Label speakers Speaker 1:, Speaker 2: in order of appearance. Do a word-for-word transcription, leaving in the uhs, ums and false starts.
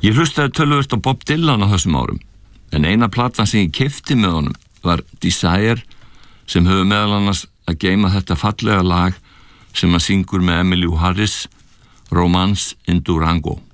Speaker 1: Ég hlustaði töluvert á Bob Dylan á þessum árum, en eina platan sem ég keypti með honum var Desire, sem hefur meðal annars að geyma þetta fallega lag sem hann syngur með Emmylou Harris, Romance in Durango.